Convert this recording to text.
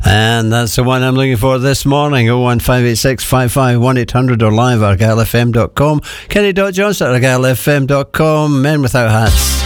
And that's the one I'm looking for this morning. 01586 55 1800 or live at argyllefm.com. Kenny.Johnson at argyllefm.com. Men Without Hats.